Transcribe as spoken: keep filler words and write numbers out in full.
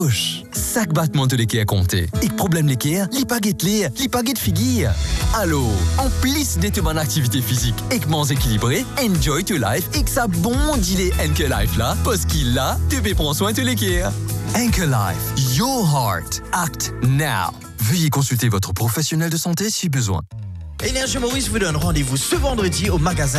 Chaque battement de l'équerre compté. Et problème l'équerre, li pas guette les, li pas guette figure. Alors, en plus d'être une bonne activité physique et que moins équilibré, enjoy to life et que ça bondit les Anchor Life là, parce qu'il là, tu peux prendre soin de l'équerre. Anchor Life, your heart, act now. Veuillez consulter votre professionnel de santé si besoin. Énergie Maurice vous donne rendez-vous ce vendredi au magasin